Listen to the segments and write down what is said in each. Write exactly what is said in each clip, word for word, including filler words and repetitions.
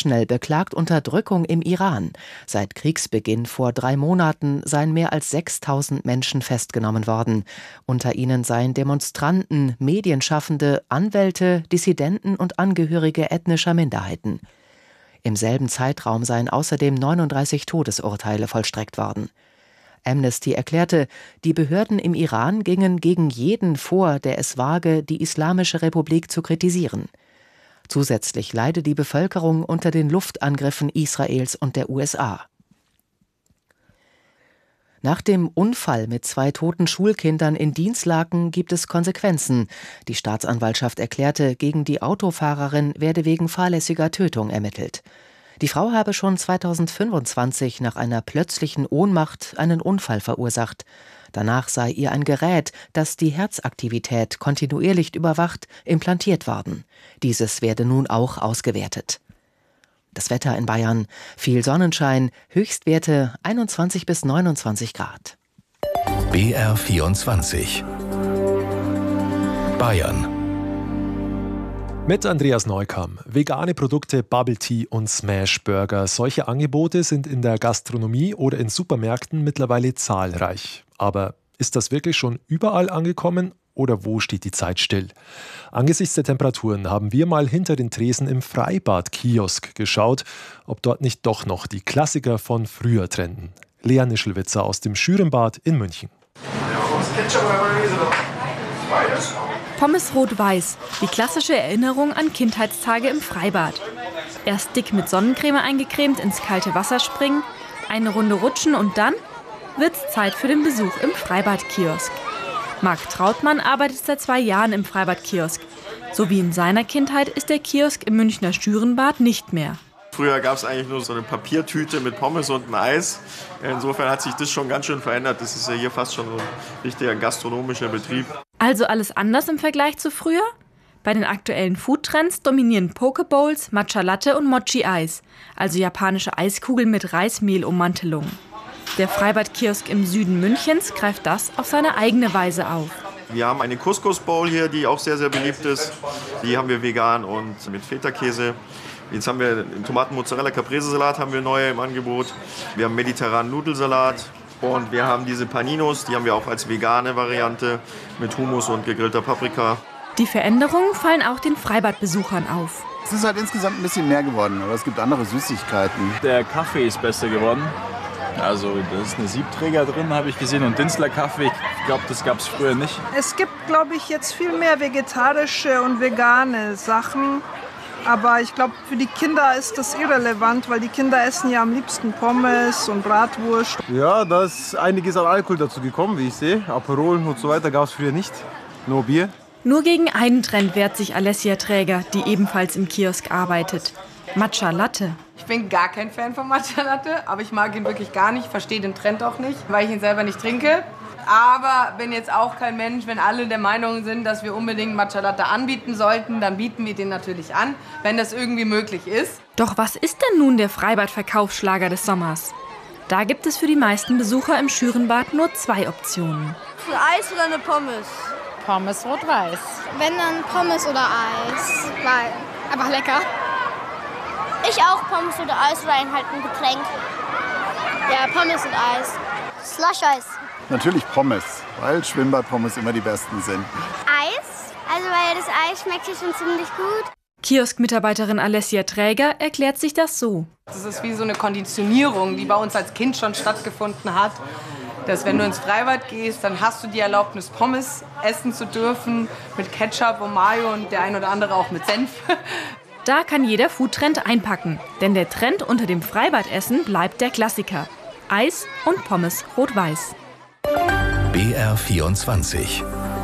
International beklagt Unterdrückung im Iran. Seit Kriegsbeginn vor drei Monaten seien mehr als sechstausend Menschen festgenommen worden. Unter ihnen seien Demonstranten, Medienschaffende, Anwälte, Dissidenten und Angehörige ethnischer Minderheiten. Im selben Zeitraum seien außerdem neununddreißig Todesurteile vollstreckt worden. Amnesty erklärte, die Behörden im Iran gingen gegen jeden vor, der es wage, die Islamische Republik zu kritisieren. Zusätzlich leide die Bevölkerung unter den Luftangriffen Israels und der U S A. Nach dem Unfall mit zwei toten Schulkindern in Dinslaken gibt es Konsequenzen. Die Staatsanwaltschaft erklärte, gegen die Autofahrerin werde wegen fahrlässiger Tötung ermittelt. Die Frau habe schon zweitausendfünfundzwanzig nach einer plötzlichen Ohnmacht einen Unfall verursacht. Danach sei ihr ein Gerät, das die Herzaktivität kontinuierlich überwacht, implantiert worden. Dieses werde nun auch ausgewertet. Das Wetter in Bayern: viel Sonnenschein, Höchstwerte einundzwanzig bis neunundzwanzig Grad. B R vierundzwanzig Bayern. Mit Andreas Neukam. Vegane Produkte, Bubble Tea und Smash Burger. Solche Angebote sind in der Gastronomie oder in Supermärkten mittlerweile zahlreich. Aber ist das wirklich schon überall angekommen oder wo steht die Zeit still? Angesichts der Temperaturen haben wir mal hinter den Tresen im Freibad-Kiosk geschaut, ob dort nicht doch noch die Klassiker von früher trenden. Lea Nischelwitzer aus dem Schürenbad in München. Pommes rot-weiß, die klassische Erinnerung an Kindheitstage im Freibad. Erst dick mit Sonnencreme eingecremt ins kalte Wasser springen, eine Runde rutschen und dann wird's Zeit für den Besuch im Freibad-Kiosk. Marc Trautmann arbeitet seit zwei Jahren im Freibad-Kiosk. So wie in seiner Kindheit ist der Kiosk im Münchner Schürenbad nicht mehr. Früher gab es eigentlich nur so eine Papiertüte mit Pommes und ein Eis. Insofern hat sich das schon ganz schön verändert. Das ist ja hier fast schon so ein richtiger gastronomischer Betrieb. Also alles anders im Vergleich zu früher? Bei den aktuellen Foodtrends dominieren Pokebowls, Matcha Latte und Mochi Eis, also japanische Eiskugeln mit Reismehlummantelung. Der Freibad-Kiosk im Süden Münchens greift das auf seine eigene Weise auf. Wir haben eine Couscous-Bowl hier, die auch sehr, sehr beliebt ist. Die haben wir vegan und mit Feta-Käse. Jetzt haben wir den Tomaten-Mozzarella-Caprese-Salat haben wir neu im Angebot. Wir haben mediterranen Nudelsalat und wir haben diese Paninos, die haben wir auch als vegane Variante mit Hummus und gegrillter Paprika. Die Veränderungen fallen auch den Freibadbesuchern auf. Es ist halt insgesamt ein bisschen mehr geworden, aber es gibt andere Süßigkeiten. Der Kaffee ist besser geworden. Also da ist eine Siebträger drin, habe ich gesehen, und Dinzler Kaffee, ich glaube, das gab es früher nicht. Es gibt, glaube ich, jetzt viel mehr vegetarische und vegane Sachen. Aber ich glaube, für die Kinder ist das irrelevant, weil die Kinder essen ja am liebsten Pommes und Bratwurst. Ja, da ist einiges an Alkohol dazu gekommen, wie ich sehe. Aperol und so weiter gab es früher nicht, nur Bier. Nur gegen einen Trend wehrt sich Alessia Träger, die ebenfalls im Kiosk arbeitet. Matcha Latte. Ich bin gar kein Fan von Matcha Latte, aber ich mag ihn wirklich gar nicht, verstehe den Trend auch nicht, weil ich ihn selber nicht trinke. Aber bin jetzt auch kein Mensch, wenn alle der Meinung sind, dass wir unbedingt Matcha Latte anbieten sollten, dann bieten wir den natürlich an, wenn das irgendwie möglich ist. Doch was ist denn nun der Freibad-Verkaufsschlager des Sommers? Da gibt es für die meisten Besucher im Schürenbad nur zwei Optionen. Ein Eis oder eine Pommes? Pommes rot-weiß. Wenn dann Pommes oder Eis, weil einfach lecker. Ich auch Pommes oder Eis oder ein halt ein Getränk. Ja, Pommes und Eis. Slush-Eis. Natürlich Pommes, weil Schwimmbad-Pommes immer die besten sind. Eis? Also weil das Eis schmeckt hier schon ziemlich gut. Kiosk-Mitarbeiterin Alessia Träger erklärt sich das so. Das ist wie so eine Konditionierung, die bei uns als Kind schon stattgefunden hat. Dass wenn du ins Freibad gehst, dann hast du die Erlaubnis, Pommes essen zu dürfen mit Ketchup und Mayo und der ein oder andere auch mit Senf. Da kann jeder Foodtrend einpacken, denn der Trend unter dem Freibadessen bleibt der Klassiker. Eis und Pommes rot-weiß. B R vierundzwanzig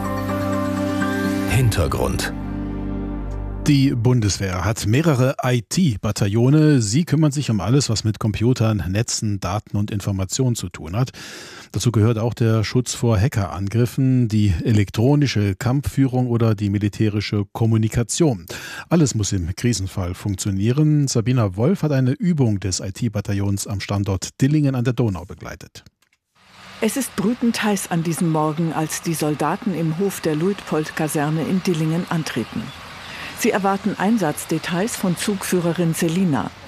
Hintergrund. Die Bundeswehr hat mehrere I T-Bataillone. Sie kümmern sich um alles, was mit Computern, Netzen, Daten und Informationen zu tun hat. Dazu gehört auch der Schutz vor Hackerangriffen, die elektronische Kampfführung oder die militärische Kommunikation. Alles muss im Krisenfall funktionieren. Sabina Wolf hat eine Übung des I T-Bataillons am Standort Dillingen an der Donau begleitet. Es ist brütend heiß an diesem Morgen, als die Soldaten im Hof der Luitpold-Kaserne in Dillingen antreten. Sie erwarten Einsatzdetails von Zugführerin Selina.